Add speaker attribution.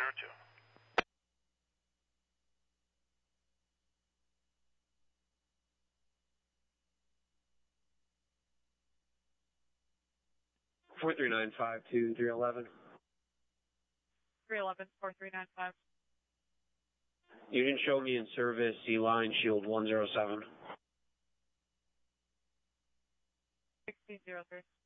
Speaker 1: 1602.
Speaker 2: Four 3952 311.
Speaker 3: 311, 4395.
Speaker 2: You didn't show me in service, C-Line, Shield 107.
Speaker 3: 1603.